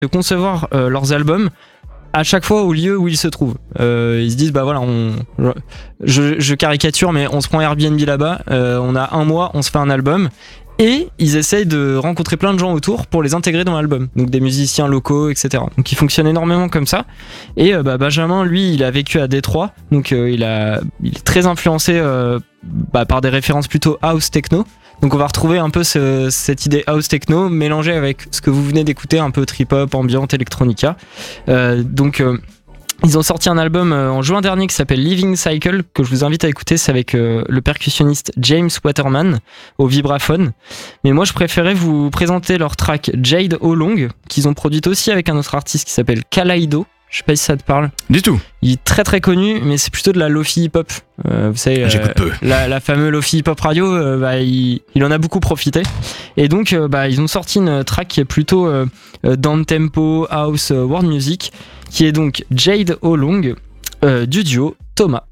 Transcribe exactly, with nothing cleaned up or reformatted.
de concevoir euh, leurs albums à chaque fois au lieu où ils se trouvent. Euh, ils se disent bah voilà, on, je, je caricature, mais on se prend Airbnb là-bas, euh, on a un mois, on se fait un album. Et ils essayent de rencontrer plein de gens autour pour les intégrer dans l'album. Donc des musiciens locaux, et cetera. Donc ils fonctionnent énormément comme ça. Et euh, bah, Benjamin, lui, il a vécu à Détroit. Donc euh, il, a, il est très influencé euh, bah, par des références plutôt house techno. Donc on va retrouver un peu ce, cette idée house techno mélangée avec ce que vous venez d'écouter, un peu trip-hop, ambient, electronica. Euh, donc... Euh, Ils ont sorti un album en juin dernier qui s'appelle Living Cycle, que je vous invite à écouter. C'est avec euh, le percussionniste James Waterman au vibraphone. Mais moi, je préférais vous présenter leur track Jade O'Long, qu'ils ont produite aussi avec un autre artiste qui s'appelle Kaleido. Je sais pas si ça te parle. Du tout. Il est très très connu, mais c'est plutôt de la lofi hip-hop. Euh, vous savez, J'écoute euh, peu. La, la fameuse lofi hip-hop radio, euh, bah, il, il en a beaucoup profité. Et donc, euh, bah, ils ont sorti une track qui est plutôt euh, down tempo, house, euh, world music, qui est donc Jade O'Long euh, du duo Thomas.